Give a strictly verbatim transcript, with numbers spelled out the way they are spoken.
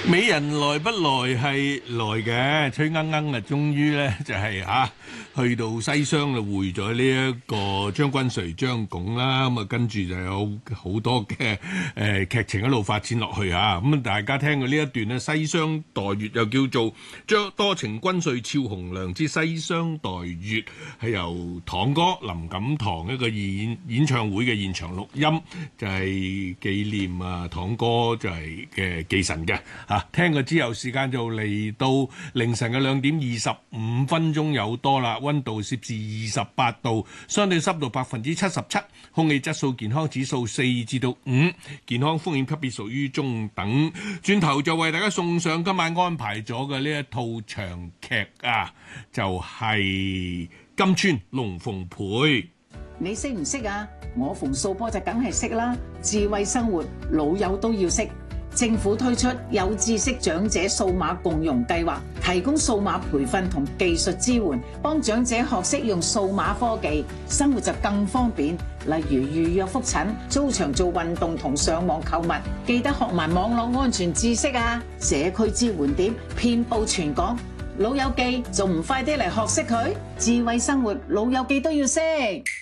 美人來不來係來嘅，崔鶯鶯啊，終於咧就係啊去到西廂就會咗呢一個將軍隨張拱啦，咁啊跟住就有好多嘅誒劇情一路發展落去嚇，咁啊大家聽過呢一段咧，西廂待月又叫做將多情君睡俏紅娘之西廂待月，係由堂哥林錦堂一個演演唱會嘅現場錄音，就係紀念啊堂哥就係嘅忌辰嘅。啊，聽過之後，時間就嚟到凌晨嘅兩點二十五分鐘有多啦，溫度攝氏二十八度，相對濕度百分之七十七，空氣質素健康指數四至到五，健康風險級別屬於中等。轉頭就為大家送上今晚安排咗嘅呢一套長劇啊，就係、是《金川龍鳳配》。 你識唔識啊？我馮素波就梗係識啦，智慧生活老友都要識。政府推出有知識長者數碼共融計劃，提供數碼培訓同技術支援，幫長者學識用數碼科技，生活就更方便。例如預約覆診、租場做運動同上網購物，記得學埋網絡安全知識啊！社區支援點遍佈全港，老友記仲唔快啲嚟學識佢？智慧生活老友記都要識。